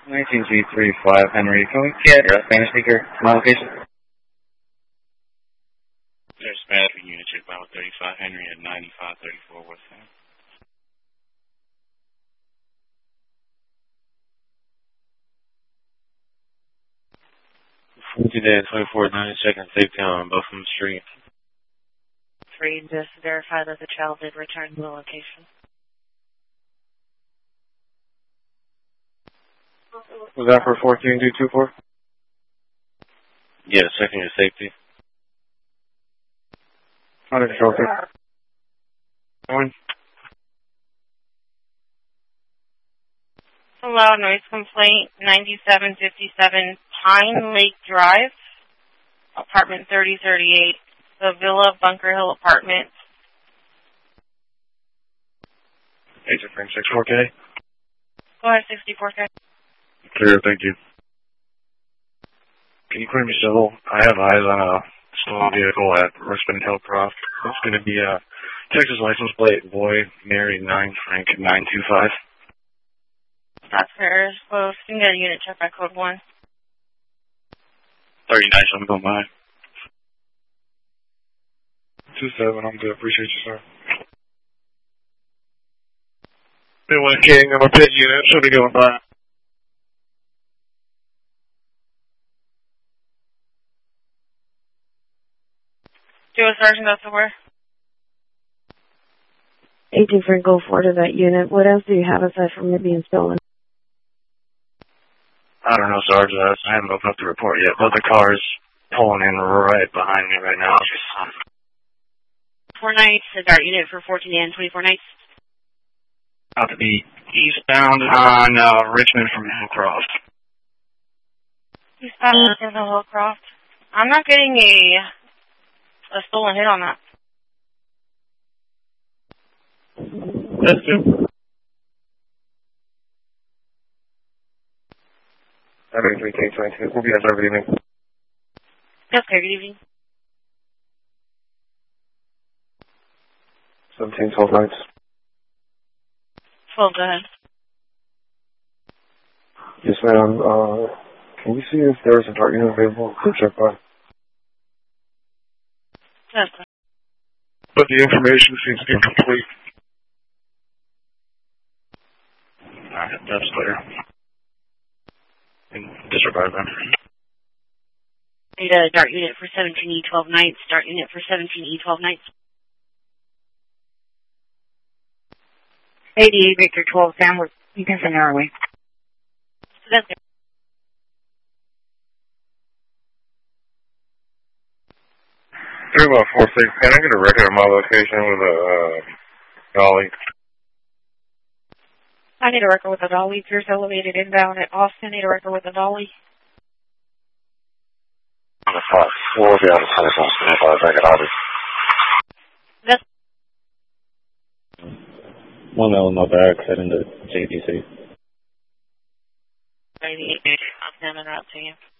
19G35 Henry. Can we get a Spanish speaker to my location? There's Spanish unit check by 35 Henry at 9534 West End. Today, 24-9, checking safety on Buffalo Street. 3, just verify that the child did return to the location. Was that for 14224? Yeah, checking your safety. Under control, sir. One. Hello, noise complaint, 9757 Pine Lake Drive, apartment 3038, the Villa Bunker Hill Apartments. Agent Frank 64K. Go ahead, 64K. Clear, thank you. Can you clear me civil? I have eyes on a stolen vehicle at Richmond Hillcroft. It's going to be a Texas license plate, boy, Mary 9 Frank 925. That's fair. Close. You can get a unit check by code 1. 39, I'm going by. 27, I'm good. Appreciate you, sir. Midwest King, I'm a pit unit, should be going by. Do a sergeant, that's where? 18 Frank, go forward to that unit. What else do you have aside from it being stolen? I don't know, Sarge. I haven't opened up the report yet, but the car's pulling in right behind me right now. 4 nights, a dart unit for 14 and 24 nights. About to be eastbound on Richmond from Hillcroft. Eastbound from Hillcroft. I'm not getting a stolen hit on that. That's good. 73K22. We'll be on over evening. Okay, good evening. 1712 nights. 12, go ahead. Yes, ma'am. Can you see if there's a dart unit available? Quick check by. Yes, sir. But the information seems incomplete. Alright, that's clear. And disregard them. Need a dart unit for 17E12 nights, dart unit for 17E12 nights. 88 Victor 12 Sam, you can send her away. That's it. Three about 46. Can I get a record of my location with a dolly? I need a record with a dolly. Pierce elevated inbound at Austin. Need a record with a dolly. On the 5-4, be out of telephone, 25, record obvious. That's 1 Illinois barracks heading to JDC. 98. I'm sending it out to you.